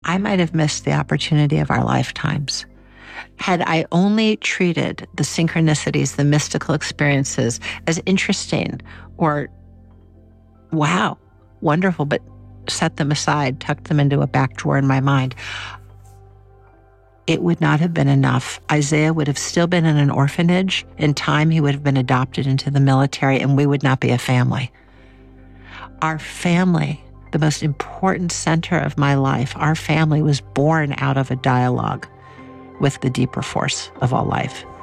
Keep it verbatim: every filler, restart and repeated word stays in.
I might have missed the opportunity of our lifetimes. Had I only treated the synchronicities, the mystical experiences as interesting or, wow, wonderful, but set them aside, tucked them into a back drawer in my mind, it would not have been enough. Isaiah would have still been in an orphanage. In time, he would have been adopted into the military, and we would not be a family. Our family, the most important center of my life, our family was born out of a dialogue with the deeper force of all life.